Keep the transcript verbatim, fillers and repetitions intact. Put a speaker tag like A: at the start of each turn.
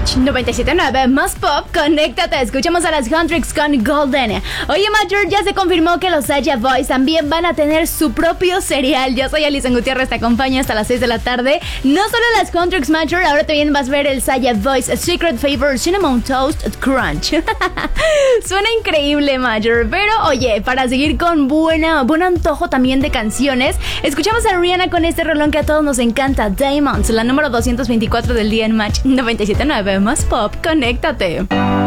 A: Match noventa y siete punto nueve más pop, conéctate, escuchamos a las Huntrix con Golden. Oye, Major, ya se confirmó que los Saya Boys también van a tener su propio cereal. Yo soy Alison Gutiérrez, te acompaño hasta las seis de la tarde. No solo las Huntrix, Major, ahora también vas a ver el Saya Boys Secret Favor Cinnamon Toast Crunch. Suena increíble, Major, pero oye, para seguir con buena, buen antojo también de canciones, escuchamos a Rihanna con este rolón que a todos nos encanta, Diamonds, la número doscientos veinticuatro del día en Match noventa y siete punto nueve más pop, conéctate.